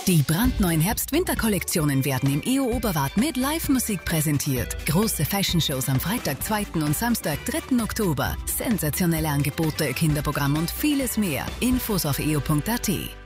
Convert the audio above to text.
Die brandneuen Herbst-Winter-Kollektionen werden im EO Oberwart mit Live-Musik präsentiert. Große Fashion-Shows am Freitag, 2. und Samstag, 3. Oktober. Sensationelle Angebote, Kinderprogramm und vieles mehr. Infos auf eo.at.